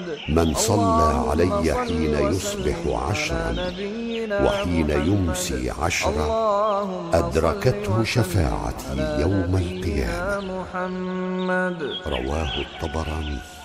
من صلى علي حين يصبح 10 وحين يمسي 10 أدركته شفاعتي يوم القيامة. رواه الطبراني.